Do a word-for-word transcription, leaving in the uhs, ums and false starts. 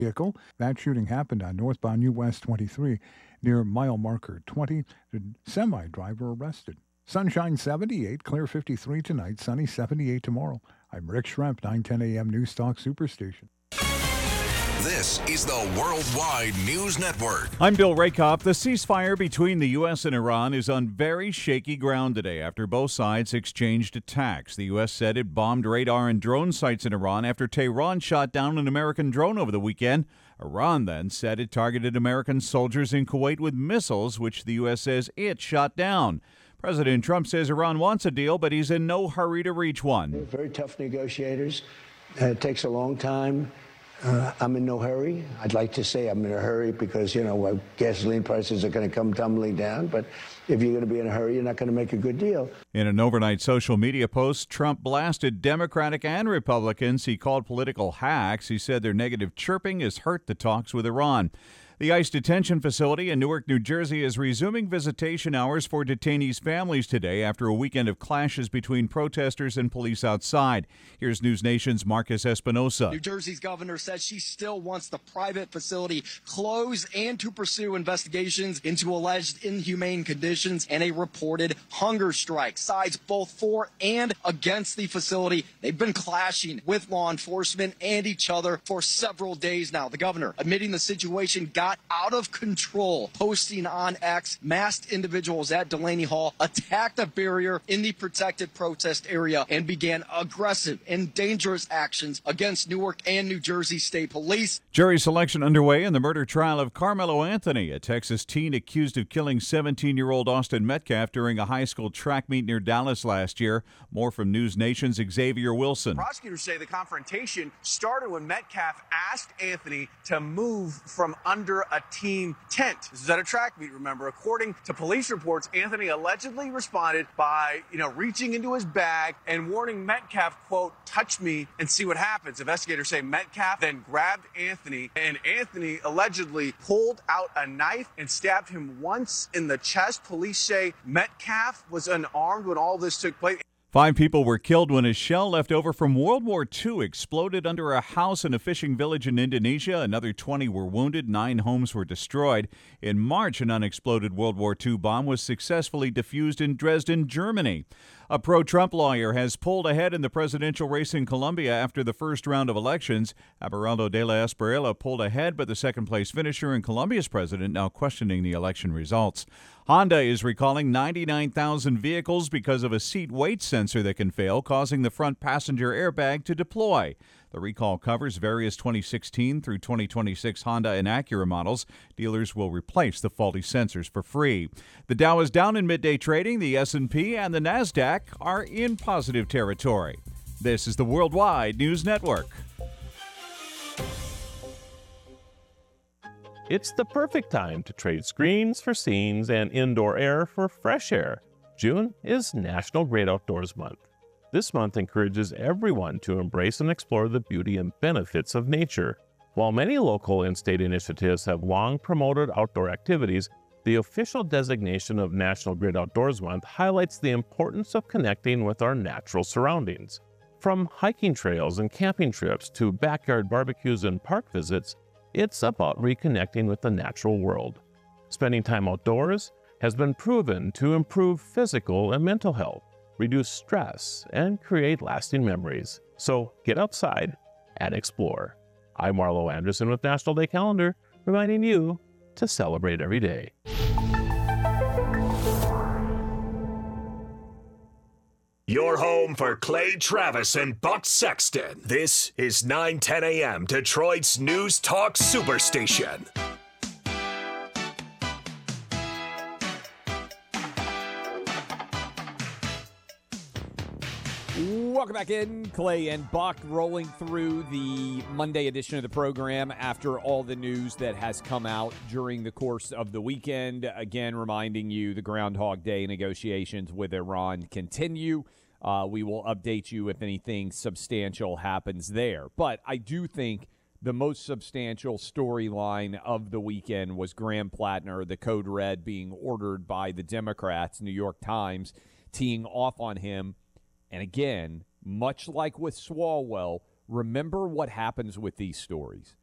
vehicle. That shooting happened on northbound U S twenty-three near mile marker twenty. The semi-driver arrested. Sunshine seventy-eight, clear fifty-three tonight, sunny seventy-eight tomorrow. I'm Rick Schremp, nine ten a.m. News Talk Superstation. This is the Worldwide News Network. I'm Bill Rakoff. The ceasefire between the U S and Iran is on very shaky ground today after both sides exchanged attacks. The U S said it bombed radar and drone sites in Iran after Tehran shot down an American drone over the weekend. Iran then said it targeted American soldiers in Kuwait with missiles, which the U S says it shot down. President Trump says Iran wants a deal, but he's in no hurry to reach one. They're very tough negotiators. Uh, it takes a long time. Uh, I'm in no hurry. I'd like to say I'm in a hurry because, you know, uh, gasoline prices are going to come tumbling down. But if you're going to be in a hurry, you're not going to make a good deal. In an overnight social media post, Trump blasted Democratic and Republicans he called political hacks. He said their negative chirping has hurt the talks with Iran. The ICE detention facility in Newark, New Jersey is resuming visitation hours for detainees' families today after a weekend of clashes between protesters and police outside. Here's News Nation's Marcus Espinosa. New Jersey's governor says she still wants the private facility closed and to pursue investigations into alleged inhumane conditions and a reported hunger strike. Sides both for and against the facility. They've been clashing with law enforcement and each other for several days now. The governor admitting the situation got out of control, posting on X, masked individuals at Delaney Hall attacked a barrier in the protected protest area and began aggressive and dangerous actions against Newark and New Jersey State Police. Jury selection underway in the murder trial of Carmelo Anthony, a Texas teen accused of killing seventeen-year-old Austin Metcalf during a high school track meet near Dallas last year. More from News Nation's Xavier Wilson. Prosecutors say the confrontation started when Metcalf asked Anthony to move from under a team tent. This is at a track meet, remember. According to police reports, Anthony allegedly responded by, you know, reaching into his bag and warning Metcalf, quote, touch me and see what happens. Investigators say Metcalf then grabbed Anthony, and Anthony allegedly pulled out a knife and stabbed him once in the chest. Police say Metcalf was unarmed when all this took place. Five people were killed when a shell left over from World War Two exploded under a house in a fishing village in Indonesia. Another twenty were wounded. Nine homes were destroyed. In March, an unexploded World War Two bomb was successfully defused in Dresden, Germany. A pro-Trump lawyer has pulled ahead in the presidential race in Colombia after the first round of elections. Abelardo de la Espriella pulled ahead, but the second-place finisher and Colombia's president now questioning the election results. Honda is recalling ninety-nine thousand vehicles because of a seat weight sensor that can fail, causing the front passenger airbag to deploy. The recall covers various twenty sixteen through twenty twenty-six Honda and Acura models. Dealers will replace the faulty sensors for free. The Dow is down in midday trading. The S and P and the NASDAQ are in positive territory. This is the Worldwide News Network. It's the perfect time to trade screens for scenes and indoor air for fresh air. June is National Great Outdoors Month. This month encourages everyone to embrace and explore the beauty and benefits of nature. While many local and state initiatives have long promoted outdoor activities, the official designation of National Great Outdoors Month highlights the importance of connecting with our natural surroundings. From hiking trails and camping trips to backyard barbecues and park visits, it's about reconnecting with the natural world. Spending time outdoors has been proven to improve physical and mental health, reduce stress, and create lasting memories. So get outside and explore. I'm Marlo Anderson with National Day Calendar, reminding you to celebrate every day. Your home for Clay Travis and Buck Sexton. This is nine ten a.m. Detroit's News Talk Superstation. Welcome back in. Clay and Buck rolling through the Monday edition of the program after all the news that has come out during the course of the weekend. Again, reminding you the Groundhog Day negotiations with Iran continue. Uh, we will update you if anything substantial happens there. But I do think the most substantial storyline of the weekend was Graham Plattner, the Code Red, being ordered by the Democrats, New York Times, teeing off on him. And again, much like with Swalwell, remember what happens with these stories.